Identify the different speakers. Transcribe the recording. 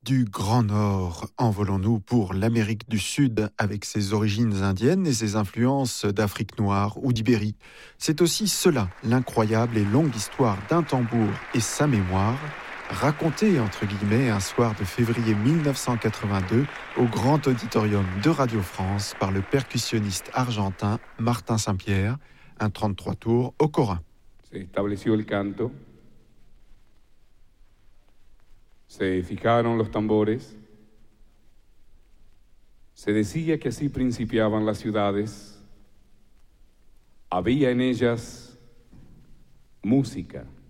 Speaker 1: Du Grand Nord, envolons-nous pour l'Amérique du Sud avec ses origines indiennes et ses influences d'Afrique noire ou d'Ibérie. C'est aussi cela, l'incroyable et longue histoire d'un tambour et sa mémoire, racontée entre guillemets un soir de février 1982 au Grand Auditorium de Radio France par le percussionniste argentin Martin Saint-Pierre, un 33 tours au Corin.
Speaker 2: Se estableció el canto. Se fijaron los tambores. Se decía que así principiaban las ciudades. Había en ellas música.